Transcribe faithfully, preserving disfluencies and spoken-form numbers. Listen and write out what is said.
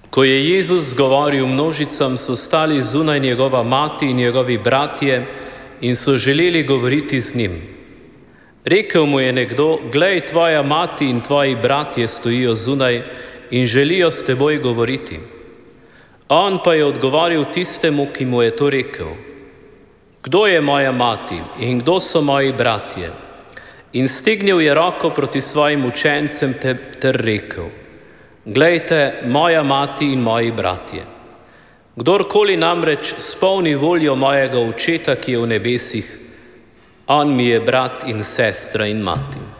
Ko je Jezus govoril množicam, so stali zunaj njegova mati in njegovi bratje in so želeli govoriti z njim. Rekel mu je nekdo: glej, tvoja mati in tvoji bratje stojijo zunaj in želijo s teboj govoriti. On pa je odgovoril tistemu, ki mu je to rekel: kdo je moja mati in kdo so moji bratje? In stegnil je roko proti svojim učencem ter rekel: glejte, moja mati in moji bratje. Kdorkoli namreč spolni voljo mojega Očeta, ki je v nebesih, on mi je brat in sestra in mati.